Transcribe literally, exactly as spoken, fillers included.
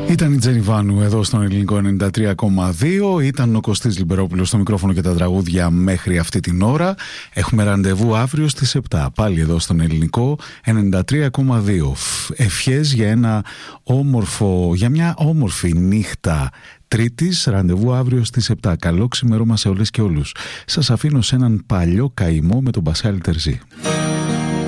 Ήταν η Τζένι Βάνου εδώ στον Ελληνικό ενενήντα τρία κόμμα δύο. Ήταν ο Κωστής Λιμπερόπουλος στο μικρόφωνο και τα τραγούδια μέχρι αυτή την ώρα. Έχουμε ραντεβού αύριο στις επτά. Πάλι εδώ στον Ελληνικό ενενήντα τρία κόμμα δύο. Ευχές για ένα όμορφο, για μια όμορφη νύχτα Τρίτης, ραντεβού αύριο στις επτά. Καλό ξημέρωμα σε όλες και όλους. Σας αφήνω σε έναν παλιό καημό με τον Πασχάλη Τερζή.